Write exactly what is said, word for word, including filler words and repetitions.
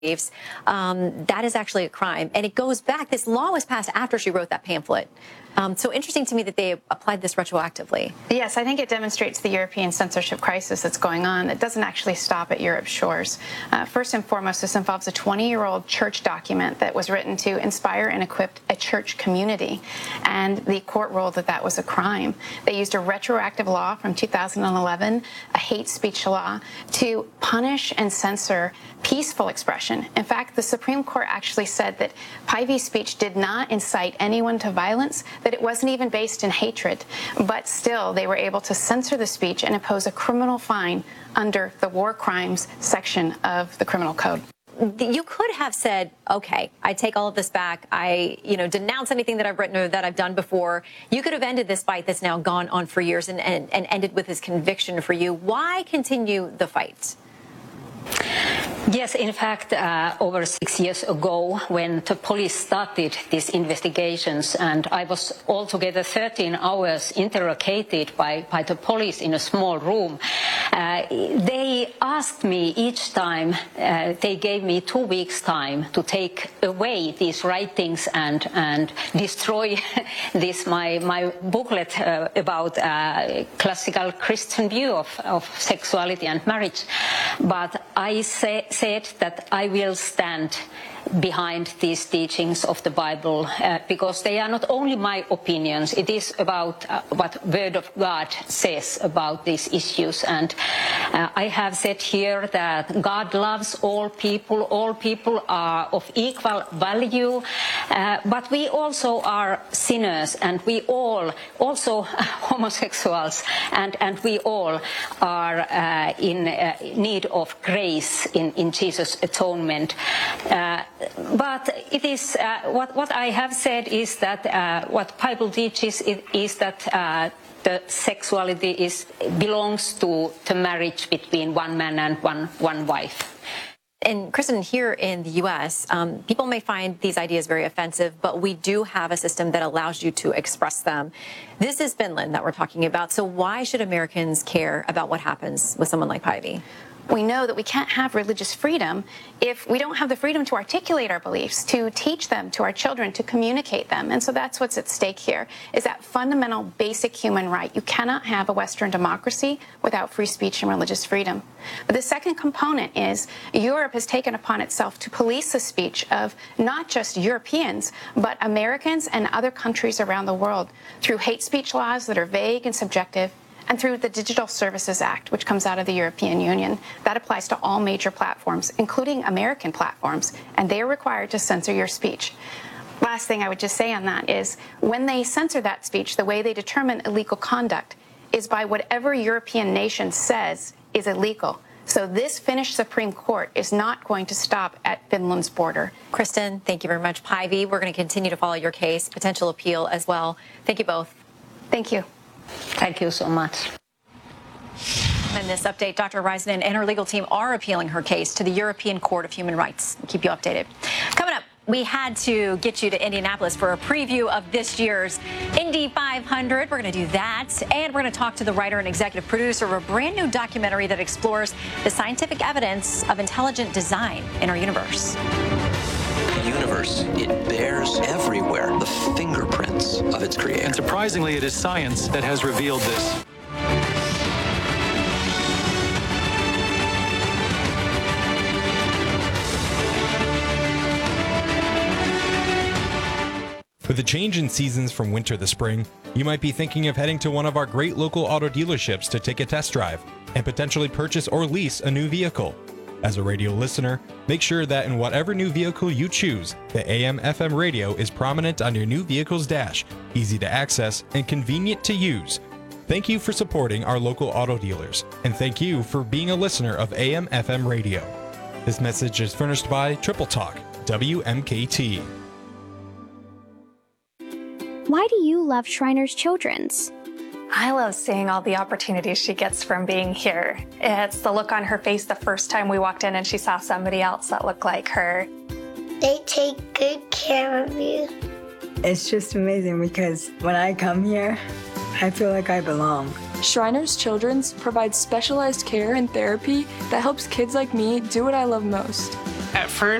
Um, that is actually a crime. And it goes back, this law was passed after she wrote that pamphlet. Um, so interesting to me that they applied this retroactively. Yes, I think it demonstrates the European censorship crisis that's going on. It doesn't actually stop at Europe's shores. Uh, first and foremost, this involves a twenty-year-old church document that was written to inspire and equip a church community. And the court ruled that that was a crime. They used a retroactive law from two thousand eleven, a hate speech law, to punish and censor peaceful expression. In fact, the Supreme Court actually said that Pivey's speech did not incite anyone to violence, that it wasn't even based in hatred, but still they were able to censor the speech and impose a criminal fine under the war crimes section of the criminal code. You could have said, okay, I take all of this back. I, you know, denounce anything that I've written or that I've done before. You could have ended this fight that's now gone on for years and, and, and ended with this conviction for you. Why continue the fight? Yes, in fact, uh, over six years ago, when the police started these investigations, and I was altogether thirteen hours interrogated by, by the police in a small room, uh, they asked me each time, uh, they gave me two weeks' time to take away these writings and, and destroy this, my, my booklet uh, about uh, classical Christian view of, of sexuality and marriage. But I say, said that I will stand behind these teachings of the Bible uh, because they are not only my opinions, it is about uh, what Word of God says about these issues. And uh, I have said here that God loves all people, all people are of equal value, uh, but we also are sinners, and we all, also homosexuals, and, and we all are uh, in uh, need of grace in, in Jesus' atonement. Uh, But it is uh, what what I have said is that uh, what Bible teaches is, is that uh, the sexuality is belongs to the marriage between one man and one one wife. And Kristen, here in the U S, um, people may find these ideas very offensive, but we do have a system that allows you to express them. This is Finland that we're talking about. So why should Americans care about what happens with someone like Pivey? We know that we can't have religious freedom if we don't have the freedom to articulate our beliefs, to teach them to our children, to communicate them. And so that's what's at stake here, is that fundamental basic human right. You cannot have a Western democracy without free speech and religious freedom. But the second component is Europe has taken upon itself to police the speech of not just Europeans, but Americans and other countries around the world through hate speech laws that are vague and subjective, and through the Digital Services Act, which comes out of the European Union. That applies to all major platforms, including American platforms, and they are required to censor your speech. Last thing I would just say on that is, when they censor that speech, the way they determine illegal conduct is by whatever European nation says is illegal. So this Finnish Supreme Court is not going to stop at Finland's border. Kristen, thank you very much. Pivey, we're going to continue to follow your case, potential appeal as well. Thank you both. Thank you. Thank you so much. In this update, Doctor Reisman and her legal team are appealing her case to the European Court of Human Rights. We'll keep you updated. Coming up, we had to get you to Indianapolis for a preview of this year's Indy five hundred. We're going to do that, and we're going to talk to the writer and executive producer of a brand new documentary that explores the scientific evidence of intelligent design in our universe. Universe, it bears everywhere the fingerprints of its creator. And surprisingly, it is science that has revealed this. With a change in seasons from winter to spring, you might be thinking of heading to one of our great local auto dealerships to take a test drive and potentially purchase or lease a new vehicle. As a radio listener, make sure that in whatever new vehicle you choose, the A M F M radio is prominent on your new vehicle's dash, easy to access, and convenient to use. Thank you for supporting our local auto dealers, and thank you for being a listener of A M F M radio. This message is furnished by Triple Talk, W M K T. Why do you love Shriners Children's? I love seeing all the opportunities she gets from being here. It's the look on her face the first time we walked in and she saw somebody else that looked like her. They take good care of you. It's just amazing because when I come here, I feel like I belong. Shriners Children's provides specialized care and therapy that helps kids like me do what I love most. At first,